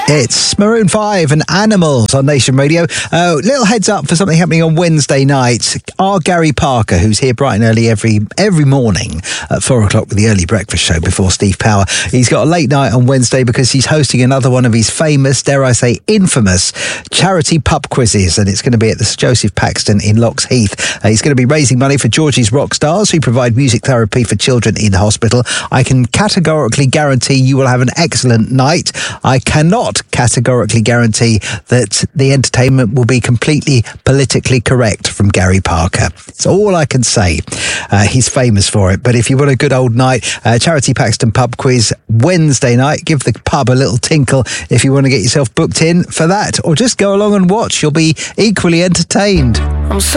It's Maroon 5 and Animals on Nation Radio. Little heads up for something happening on Wednesday night. Our Gary Parker, who's here bright and early every morning at 4 o'clock with the early breakfast show before Steve Power. He's got a late night on Wednesday because he's hosting another one of his famous, dare I say, infamous charity pub quizzes. And it's going to be at the Sir Joseph Paxton in Locks Heath. He's going to be raising money for Georgie's Rock Stars, who provide music therapy for children in hospital. I can categorically guarantee you will have an excellent night. I cannot categorically guarantee that the entertainment will be completely politically correct from Gary Parker. It's all I can say. He's famous for it. But if you want a good old night, Charity Paxton Pub Quiz Wednesday night, give the pub a little tinkle if you want to get yourself booked in for that, or just go along and watch. You'll be equally entertained.